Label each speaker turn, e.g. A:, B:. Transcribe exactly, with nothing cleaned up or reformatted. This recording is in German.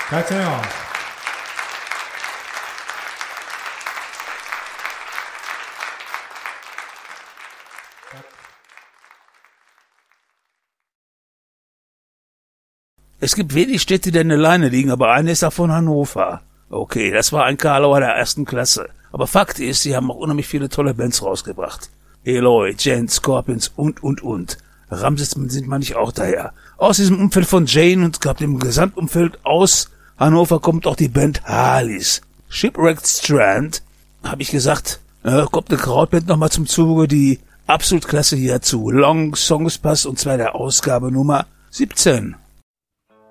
A: Katja.
B: Es gibt wenig Städte, die in der Leine liegen, aber eine ist davon Hannover. Okay, das war ein Karlauer der ersten Klasse. Aber Fakt ist, sie haben auch unheimlich viele tolle Bands rausgebracht. Eloy, Jen, Scorpions und, und, und. Ramses sind man nicht auch daher. Aus diesem Umfeld von Jane und gab dem Gesamtumfeld aus Hannover kommt auch die Band Harleys. Shipwrecked Strand, habe ich gesagt, äh, kommt eine Krautband nochmal zum Zuge, die absolut klasse hierzu. Long Songs Pass und zwar der Ausgabe Nummer siebzehn.